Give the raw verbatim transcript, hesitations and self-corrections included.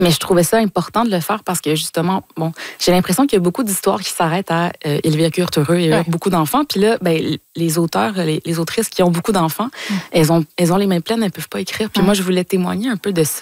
Mais je trouvais ça important de le faire parce que justement, bon, j'ai l'impression qu'il y a beaucoup d'histoires qui s'arrêtent à euh, élever Kurt heureux et ouais. beaucoup d'enfants. Puis là, ben, les auteurs, les, les autrices qui ont beaucoup d'enfants, mm. elles ont, elles ont les mains pleines, elles peuvent pas écrire. Puis mm. moi, je voulais témoigner un peu de ça.